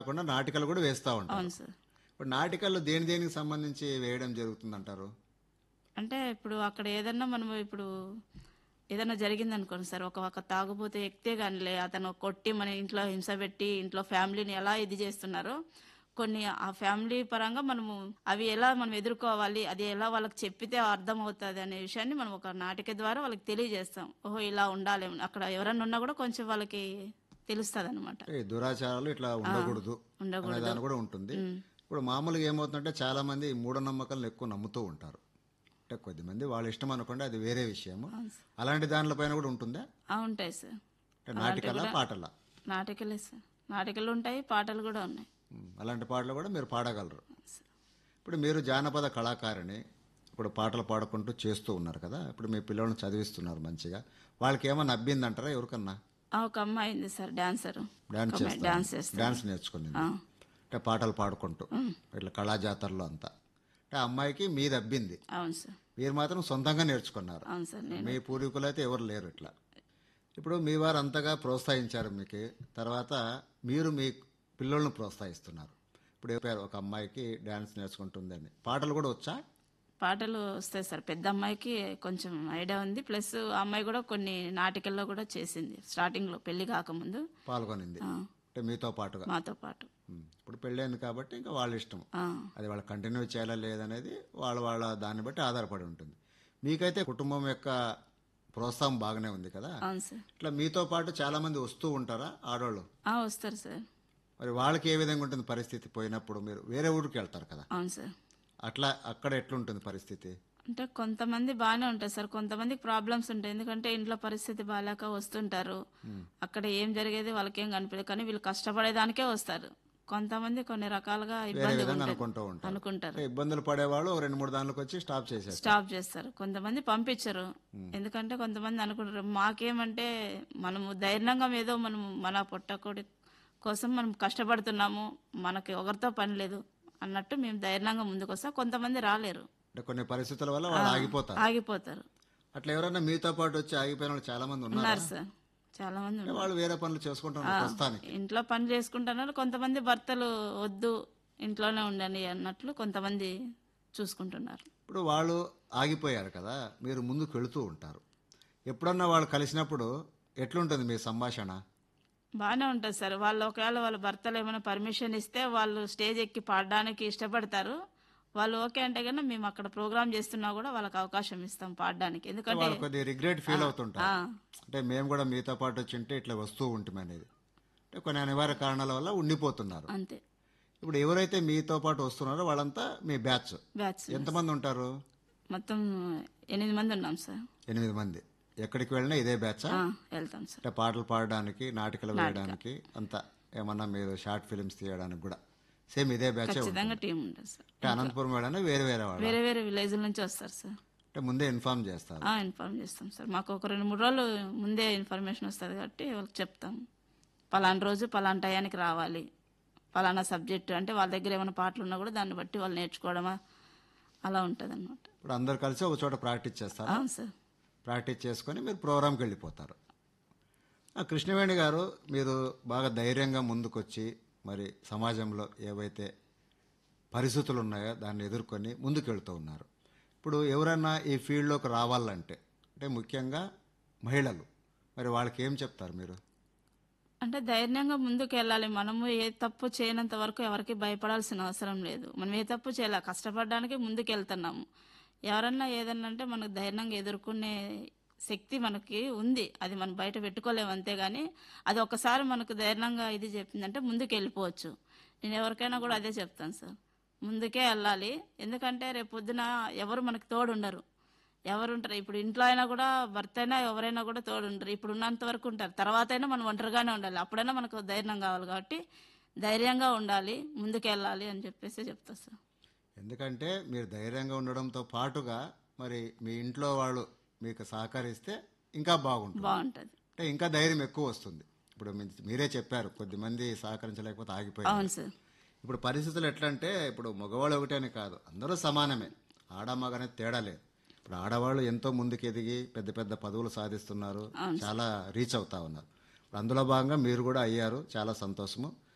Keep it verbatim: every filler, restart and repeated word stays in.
కాకుండా నాటికలు కూడా వేస్తా ఉంటారు. అవును సార్. ఇప్పుడు నాటికల్లో దేని దేనికి సంబంధించి వేయడం జరుగుతుందంటారు? అంటే ఇప్పుడు అక్కడ ఏదన్నా మనము ఇప్పుడు ఏదైనా జరిగిందనుకోండి సార్, ఒక ఒక తాగుబోతే ఎక్కితే గానిలే అతను కొట్టి మన ఇంట్లో హింస పెట్టి ఇంట్లో ఫ్యామిలీని ఎలా ఇది చేస్తున్నారో, కొన్ని ఆ ఫ్యామిలీ పరంగా మనము అవి ఎలా మనం ఎదుర్కోవాలి, అది ఎలా వాళ్ళకి చెప్పితే అర్థమవుతది అనే విషయాన్ని మనం ఒక నాటిక ద్వారా వాళ్ళకి తెలియజేస్తాం. ఓహో! ఇలా ఉండాలి. అక్కడ ఎవరన్నా ఉన్నా కూడా కొంచెం వాళ్ళకి తెలుస్తదనమాట. అంటే ఈ దురాచారాలు ఇట్లా ఉండకూడదు అనే ఉండకూడదు. దాని కూడా ఉంటుంది. ఇప్పుడు మామూలుగా ఏమవుతుందంటే చాలా మంది ఈ మూఢనమ్మకాలను ఎక్కువ నమ్ముతూ ఉంటారు. అంటే కొద్దిమంది వాళ్ళ ఇష్టం అనుకోండి, అది వేరే విషయము. అలాంటి దానిపైన కూడా ఉంటుందా? ఆ! ఉంటాయి సార్. అంటే నాటికలా పాటలా? నాటికలే సార్. నాటికలు ఉంటాయి, పాటలు కూడా ఉన్నాయి. ఉమ్, అలాంటి పాటలు కూడా మీరు పాడగలరు. ఇప్పుడు మీరు జానపద కళాకారిణి, ఇప్పుడు పాటలు పాడుకుంటూ చేస్తూ ఉన్నారు కదా, ఇప్పుడు మీ పిల్లల్ని చదివిస్తున్నారు మంచిగా. వాళ్ళకి ఏమన్నా అబ్బిందంటారా ఎవరికన్నా? ఆ! ఒక అమ్మాయి ఉంది సార్, డాన్సరు. డాన్స్ ఒక అమ్మాయి డాన్స్ చేస్తారు. డాన్స్ నేర్చుకుని అంటే పాటలు పాడుకుంటూ ఇట్లా కళా జాతరలో అంతా, అంటే ఆ అమ్మాయికి మీది అబ్బింది, అవును సార్. మీరు మాత్రం సొంతంగా నేర్చుకున్నారు. అవును సార్. నేను మీ పూర్వీకులు అయితే ఎవరు లేరు ఇట్లా. ఇప్పుడు మీ వారు అంతగా ప్రోత్సహించారు మీకు, తర్వాత మీరు మీ పిల్లలను ప్రోత్సహిస్తున్నారు. ఇప్పుడు చెప్పారు ఒక అమ్మాయికి డాన్స్ నేర్చుకుంటుందని, పాటలు కూడా వచ్చా? పాటలు వస్తాయి సార్. పెద్ద అమ్మాయికి కొంచెం ఐడియా ఉంది. ప్లస్ ఆ అమ్మాయి కూడా కొన్ని నాటికల్లో కూడా చేసింది స్టార్టింగ్లో పెళ్లి కాకముందు. పాల్గొనింది అంటే మీతో పాటుగా. మాతో పాటు. ఉమ్, ఇప్పుడు పెళ్ళైంది కాబట్టి ఇంకా వాళ్ళ ఇష్టం, ఆ, అది వాళ్ళు కంటిన్యూ చేయాలా లేదనేది వాళ్ళ వాళ్ళ దాన్ని బట్టి ఆధారపడి ఉంటుంది. మీకైతే కుటుంబం యొక్క ప్రోత్సాహం బాగానే ఉంది కదా. అవును సార్. ఇట్లా మీతో పాటు చాలా మంది వస్తూ ఉంటారా ఆడవాళ్ళు? ఆ, వస్తారు సార్. మరి వాళ్ళకి ఏ విధంగా ఉంటుంది పరిస్థితి? పోయినప్పుడు మీరు వేరే ఊరికి వెళ్తారు కదా, అవును సార్. అట్లా అక్కడ ఎట్లుంటుంది పరిస్థితి? అంటే కొంతమంది బాగానే ఉంటారు సార్, కొంతమందికి ప్రాబ్లమ్స్ ఉంటాయి. ఎందుకంటే ఇంట్లో పరిస్థితి బాగాలేక వస్తుంటారు. అక్కడ ఏం జరిగేది వాళ్ళకేం కనిపించదు, కానీ వీళ్ళు కష్టపడేదానికే వస్తారు. కొంతమంది కొన్ని రకాలుగా వేరే ఇబ్బంది విధంగా ఉంటుంది. అనుకుంటూ ఉంటారు. అనుకుంటారు, అంటే ఇబ్బందులు పడేవాళ్ళు ఓ రెండు మూడు దానిలోకి వచ్చి స్టాప్ చేసేస్తారు. స్టాప్ చేస్తారు. కొంతమంది పంపించరు. ఎందుకంటే కొంతమంది అనుకుంటారు మాకేమంటే మనము ధైర్యంగా ఏదో మనం మన పొట్టకోడి కోసం మనం కష్టపడుతున్నాము, మనకి ఒకరితో పని లేదు అన్నట్టు మేము ధైర్యంగా ముందుకు వస్తాం. కొంతమంది రాలేరు, అంటే కొన్ని పరిస్థితుల వల్ల వాళ్ళు ఆగిపోతారు. ఆగిపోతారు. అట్లా ఎవరైనా మీతో పాటు వచ్చి ఆగిపోయిన వాళ్ళు చాలా మంది ఉన్నారు. ఉన్నారు సార్, చాలా మంది అంటే ఉన్నారు. వాళ్ళు వేరే పనులు చేసుకుంటున్నారు ప్రస్తుతానికి. ఇంట్లో పని చేసుకుంటున్నారు. కొంతమంది భర్తలు వద్దు ఇంట్లోనే ఉండండి అన్నట్లు కొంతమంది చూసుకుంటున్నారు. ఇప్పుడు వాళ్ళు ఆగిపోయారు కదా, మీరు ముందుకు వెళుతూ ఉంటారు. ఎప్పుడన్నా వాళ్ళు కలిసినప్పుడు ఎట్లుంటుంది మీ సంభాషణ? బాగానే ఉంటుంది సార్. వాళ్ళు ఒకవేళ వాళ్ళ భర్తలు ఏమైనా పర్మిషన్ ఇస్తే వాళ్ళు స్టేజ్ ఎక్కి పాడడానికి ఇష్టపడతారు. వాళ్ళు ఓకే అంటే కన్నా మేము అక్కడ ప్రోగ్రామ్ చేస్తున్నా కూడా వాళ్ళకి అవకాశం ఇస్తాం పాడడానికి. ఎందుకంటే వాళ్ళు కొద్దిగా రిగ్రెట్ ఫీల్ అవుతుంటారు. ఆ, అంటే మేము కూడా మీతో పాటు వచ్చి ఉంటే ఇట్లా వస్తూ ఉంటాం అనేది, అంటే కొన్ని అనివార్య కారణాల వల్ల ఉండిపోతున్నారు. అంతే. ఇప్పుడు ఎవరైతే మీతో పాటు వస్తున్నారో వాళ్ళంతా మీ బ్యాచ్ బ్యాచ్ ఎంతమంది ఉంటారు? మొత్తం ఎనిమిది మంది ఉన్నాం సార్. ఎనిమిది మంది. ఎక్కడికి వెళ్ళినా ఇదే బ్యాచ్? ఆ, వెళ్తాం సార్. అంటే పాటలు పాడడానికి, నాటికలు వేయడానికి, అంతా ఏమన్నా మీరు షార్ట్ ఫిల్మ్స్ తీయడానికి కూడా సేమ్ ఇదే బ్యాచ్? ఖచ్చితంగా టీం ఉంటుంది సార్. అంటే అనంతపురం వెళ్ళినా వేరే వేరే వాళ్ళు వేరే వేరే విలేజ్ నుంచి వస్తారు సార్. అంటే ముందే ఇన్ఫార్మ్ చేస్తారు. ఆ, ఇన్ఫార్మ్ చేస్తాం సార్. మాకు ఒక రెండు మూడు రోజులు ముందే ఇన్ఫర్మేషన్ వస్తుంది కాబట్టి వాళ్ళకి చెప్తాం పలానా రోజు పలానా టయానికి రావాలి, పలానా సబ్జెక్టు అంటే వాళ్ళ దగ్గర ఏమైనా పాటలు ఉన్నా కూడా దాన్ని బట్టి వాళ్ళు నేర్చుకోవడమా అలా ఉంటుంది అనమాట. ఇప్పుడు అందరు కలిసి ఒక చోట ప్రాక్టీస్ చేస్తారు. అవును సార్. ప్రాక్టీస్ చేసుకొని మీరు ప్రోగ్రామ్కి వెళ్ళిపోతారు. ఆ, కృష్ణవేణి గారు, మీరు బాగా ధైర్యంగా ముందుకొచ్చి మరి సమాజంలో ఏవైతే పరిస్థితులు ఉన్నాయో దాన్ని ఎదుర్కొని ముందుకు వెళ్తూ ఉన్నారు. ఇప్పుడు ఎవరైనా ఈ ఫీల్డ్లోకి రావాలంటే, అంటే ముఖ్యంగా మహిళలు, మరి వాళ్ళకి ఏం చెప్తారు మీరు? అంటే ధైర్యంగా ముందుకు వెళ్ళాలి. మనము ఏ తప్పు చేయనంత వరకు ఎవరికి భయపడాల్సిన అవసరం లేదు. మనం ఏ తప్పు చేయాలి, కష్టపడడానికి ముందుకు వెళ్తున్నాము. ఎవరన్నా ఏదన్నా అంటే మనకు ధైర్యంగా ఎదుర్కొనే శక్తి మనకి ఉంది. అది మనం బయట పెట్టుకోలేము, అంతేగాని అది ఒకసారి మనకు ధైర్యంగా ఇది చెప్పిందంటే ముందుకు వెళ్ళిపోవచ్చు. నేను ఎవరికైనా కూడా అదే చెప్తాను సార్, ముందుకే వెళ్ళాలి. ఎందుకంటే రేపు పొద్దున ఎవరు మనకి తోడు ఉండరు. ఎవరు ఉంటారు? ఇప్పుడు ఇంట్లో అయినా కూడా భర్త అయినా ఎవరైనా కూడా తోడు ఉండరు. ఇప్పుడు ఉన్నంత వరకు ఉంటారు, తర్వాత అయినా మనం ఒంటరిగానే ఉండాలి. అప్పుడైనా మనకు ధైర్యం కావాలి కాబట్టి ధైర్యంగా ఉండాలి, ముందుకు వెళ్ళాలి అని చెప్పేసి చెప్తా సార్. ఎందుకంటే మీరు ధైర్యంగా ఉండడంతో పాటుగా మరి మీ ఇంట్లో వాళ్ళు మీకు సహకరిస్తే ఇంకా బాగుంటుంది, బాగుంటుంది. అంటే ఇంకా ధైర్యం ఎక్కువ వస్తుంది. ఇప్పుడు మీ- మీరే చెప్పారు కొద్దిమంది సహకరించలేకపోతే ఆగిపోయారు. అవును సార్. ఇప్పుడు పరిస్థితులు ఎట్లా అంటే, ఇప్పుడు మగవాళ్ళు ఒకటేనే కాదు, అందరూ సమానమే, ఆడ మగ అనేది తేడా లేదు. ఇప్పుడు ఆడవాళ్ళు ఎంతో ముందుకు ఎదిగి పెద్ద పెద్ద పదవులు సాధిస్తున్నారు, చాలా రీచ్ అవుతా ఉన్నారు. ఇప్పుడు అందులో భాగంగా మీరు కూడా అయ్యారు, చాలా సంతోషము.